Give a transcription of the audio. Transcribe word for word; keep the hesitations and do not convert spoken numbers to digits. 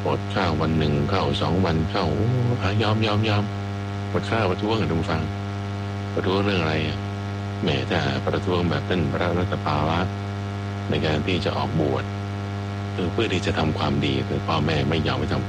อดข้าววันหนึ่งเข้าสองวันเข้าอ่ะยอมยอมยอมอดข้าวประท้วงกับทุกฟังประท้วงเรื่องอะไรแหมถ้าประท้วงแบบเป็นพระรัตภาวะในการที่จะออกบวชเพื่อที่จะทำความดีคือพ่อแม่ไม่ยอมให้ทำ